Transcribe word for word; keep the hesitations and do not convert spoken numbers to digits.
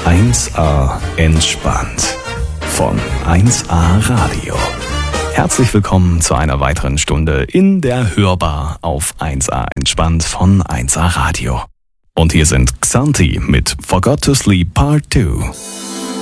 eins a entspannt von eins a Radio. Herzlich willkommen zu einer weiteren Stunde in der Hörbar auf eins a entspannt von eins a Radio. Und hier sind Xanthi mit Forgot to Sleep Part zwei.